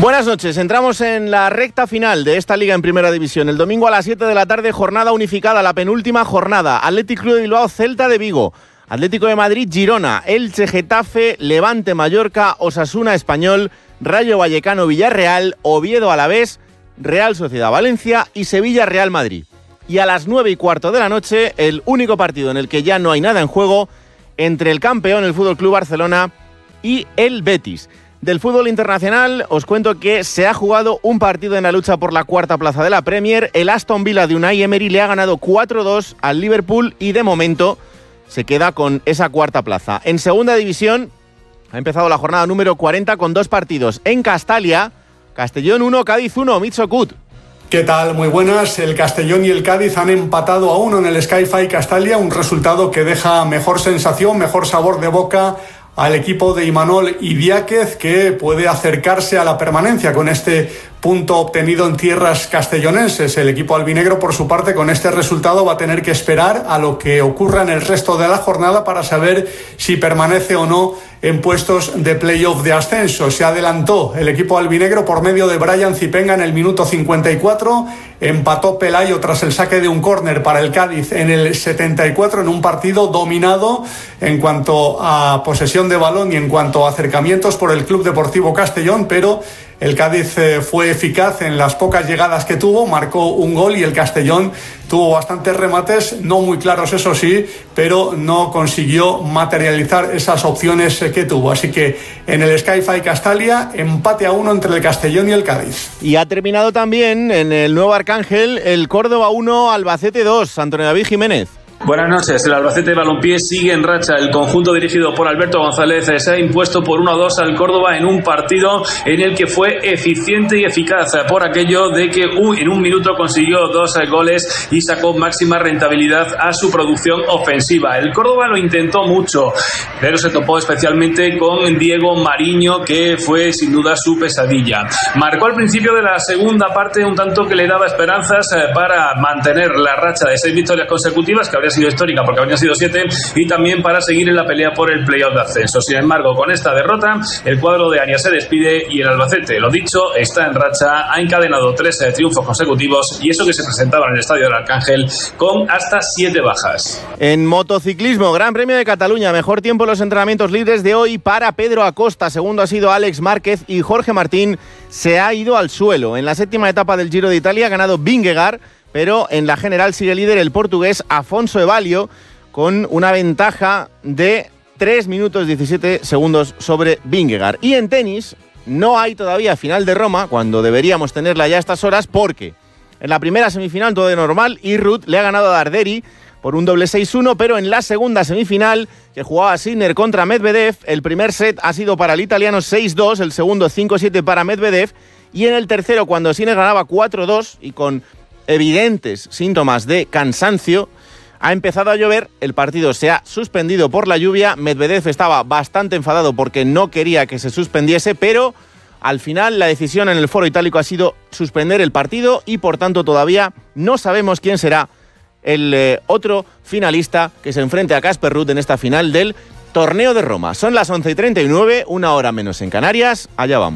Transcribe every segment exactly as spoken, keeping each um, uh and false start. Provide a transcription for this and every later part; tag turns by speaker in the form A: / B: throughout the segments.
A: Buenas noches, entramos en la recta final de esta liga en Primera División. El domingo a las siete de la tarde, jornada unificada, la penúltima jornada. Athletic Club de Bilbao, Celta de Vigo. Atlético de Madrid, Girona. Elche, Getafe, Levante, Mallorca, Osasuna, Español, Rayo Vallecano, Villarreal, Oviedo, Alavés, Real Sociedad, Valencia y Sevilla, Real Madrid. Y a las nueve y cuarto de la noche, el único partido en el que ya no hay nada en juego entre el campeón, el F C Barcelona, y el Betis. Del fútbol internacional os cuento que se ha jugado un partido en la lucha por la cuarta plaza de la Premier. El Aston Villa de Unai Emery le ha ganado cuatro dos al Liverpool y de momento se queda con esa cuarta plaza. En segunda división ha empezado la jornada número cuarenta con dos partidos. En Castalia, Castellón uno, Cádiz uno, Mitso Kut.
B: ¿Qué tal? Muy buenas. El Castellón y el Cádiz han empatado a uno en el Sky-Fi Castalia, un resultado que deja mejor sensación, mejor sabor de boca al equipo de Imanol Idiáquez, que puede acercarse a la permanencia con este punto obtenido en tierras castellonenses. El equipo albinegro, por su parte, con este resultado va a tener que esperar a lo que ocurra en el resto de la jornada para saber si permanece o no en puestos de playoff de ascenso. Se adelantó el equipo albinegro por medio de Brian Zipenga en el minuto cincuenta y cuatro, empató Pelayo tras el saque de un córner para el Cádiz en el setenta y cuatro, en un partido dominado en cuanto a posesión de balón y en cuanto a acercamientos por el Club Deportivo Castellón, pero el Cádiz eh, fue eficaz en las pocas llegadas que tuvo, marcó un gol y el Castellón tuvo bastantes remates, no muy claros eso sí, pero no consiguió materializar esas opciones eh, que tuvo. Así que en el Sky-Fi Castalia, empate a uno entre el Castellón y el Cádiz.
A: Y ha terminado también en el Nuevo Arcángel el Córdoba uno, Albacete dos, Antonio David Jiménez.
C: Buenas noches. El Albacete de Balompié sigue en racha. El conjunto dirigido por Alberto González se ha impuesto por uno a dos al Córdoba en un partido en el que fue eficiente y eficaz por aquello de que en un minuto consiguió dos goles y sacó máxima rentabilidad a su producción ofensiva. El Córdoba lo intentó mucho, pero se topó especialmente con Diego Mariño, que fue sin duda su pesadilla. Marcó al principio de la segunda parte un tanto que le daba esperanzas para mantener la racha de seis victorias consecutivas, que habría sido histórica porque habrían sido siete, y también para seguir en la pelea por el playoff de ascenso. Sin embargo, con esta derrota, el cuadro de Ania se despide y el Albacete, lo dicho, está en racha, ha encadenado tres triunfos consecutivos, y eso que se presentaba en el Estadio del Arcángel con hasta siete bajas.
A: En motociclismo, Gran Premio de Cataluña, mejor tiempo en los entrenamientos libres de hoy para Pedro Acosta, segundo ha sido Alex Márquez y Jorge Martín se ha ido al suelo. En la séptima etapa del Giro de Italia ha ganado Vingegaard, pero en la general sigue líder el portugués Afonso Evalio con una ventaja de tres minutos diecisiete segundos sobre Vingegaard. Y en tenis no hay todavía final de Roma, cuando deberíamos tenerla ya a estas horas, porque en la primera semifinal todo de normal y Ruth le ha ganado a Darderi por un doble seis uno, pero en la segunda semifinal, que jugaba Sinner contra Medvedev, el primer set ha sido para el italiano seis dos, el segundo cinco siete para Medvedev, y en el tercero, cuando Sinner ganaba cuatro dos y con evidentes síntomas de cansancio, ha empezado a llover, el partido se ha suspendido por la lluvia. Medvedev estaba bastante enfadado porque no quería que se suspendiese, pero al final la decisión en el foro itálico ha sido suspender el partido y por tanto todavía no sabemos quién será el eh, otro finalista que se enfrente a Casper Ruud en esta final del Torneo de Roma. Son las once y treinta y nueve, una hora menos en Canarias, allá vamos.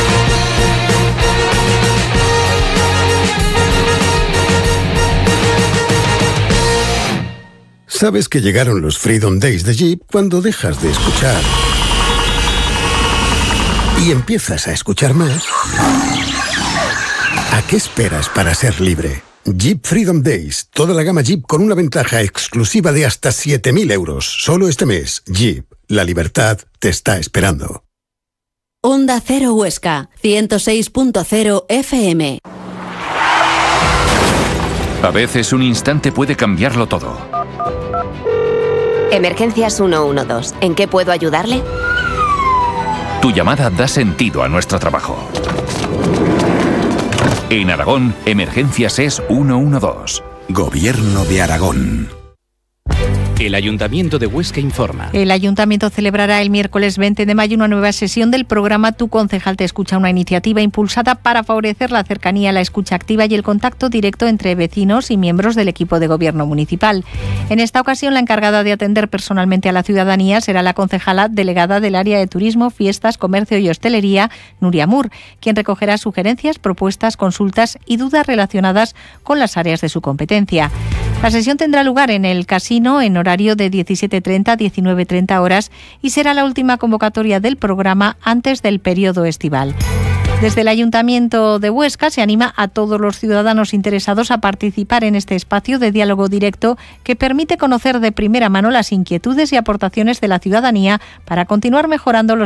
D: Sabes que llegaron los Freedom Days de Jeep cuando dejas de escuchar y empiezas a escuchar más. ¿A qué esperas para ser libre? Jeep Freedom Days, toda la gama Jeep con una ventaja exclusiva de hasta siete mil euros. Solo este mes, Jeep, la libertad te está esperando.
E: Onda Cero Huesca, ciento seis punto cero F M.
F: A veces un instante puede cambiarlo todo.
G: Emergencias ciento doce. ¿En qué puedo ayudarle?
F: Tu llamada da sentido a nuestro trabajo. En Aragón, Emergencias es ciento doce.
H: Gobierno de Aragón. El Ayuntamiento de Huesca informa.
I: El Ayuntamiento celebrará el miércoles veinte de mayo una nueva sesión del programa Tu Concejal Te Escucha, una iniciativa impulsada para favorecer la cercanía, la escucha activa y el contacto directo entre vecinos y miembros del equipo de gobierno municipal. En esta ocasión, la encargada de atender personalmente a la ciudadanía será la concejala delegada del área de Turismo, Fiestas, Comercio y Hostelería, Nuria Mur, quien recogerá sugerencias, propuestas, consultas y dudas relacionadas con las áreas de su competencia. La sesión tendrá lugar en el Casino en horario de diecisiete treinta a diecinueve treinta horas y será la última convocatoria del programa antes del periodo estival. Desde el Ayuntamiento de Huesca se anima a todos los ciudadanos interesados a participar en este espacio de diálogo directo que permite conocer de primera mano las inquietudes y aportaciones de la ciudadanía para continuar mejorando los